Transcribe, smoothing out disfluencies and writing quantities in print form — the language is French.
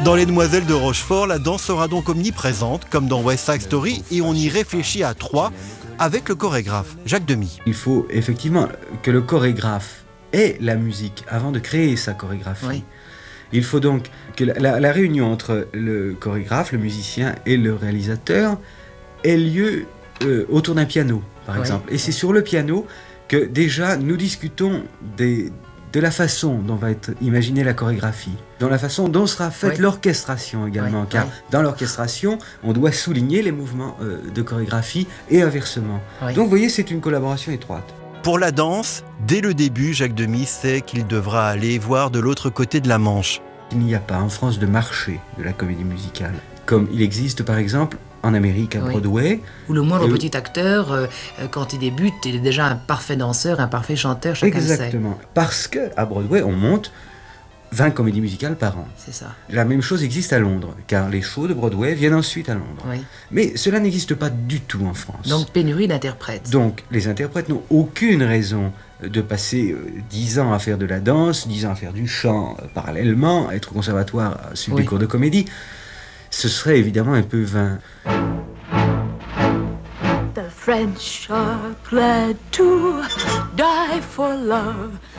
Dans Les Demoiselles de Rochefort, la danse sera donc omniprésente, comme dans West Side Story, et on y réfléchit à trois avec le chorégraphe Jacques Demy. Il faut effectivement que le chorégraphe ait la musique avant de créer sa chorégraphie. Oui. Il faut donc que la réunion entre le chorégraphe, le musicien et le réalisateur ait lieu autour d'un piano, par exemple. Et c'est sur le piano que déjà nous discutons de la façon dont va être imaginée la chorégraphie, dans la façon dont sera faite l'orchestration également, car dans l'orchestration, on doit souligner les mouvements de chorégraphie et inversement. Donc vous voyez, c'est une collaboration étroite. Pour la danse, dès le début, Jacques Demy sait qu'il devra aller voir de l'autre côté de la Manche. Il n'y a pas en France de marché de la comédie musicale, comme il existe par exemple en Amérique à Broadway. Où le moindre petit acteur, quand il débute, il est déjà un parfait danseur, un parfait chanteur, chacun le sait. Exactement, parce qu'à Broadway, on monte 20 comédies musicales par an. C'est ça. La même chose existe à Londres, car les shows de Broadway viennent ensuite à Londres. Oui. Mais cela n'existe pas du tout en France. Donc pénurie d'interprètes. Donc les interprètes n'ont aucune raison de passer 10 ans à faire de la danse, 10 ans à faire du chant parallèlement, à être au conservatoire, à suivre des cours de comédie. Ce serait évidemment un peu vain. The French are glad to die for love.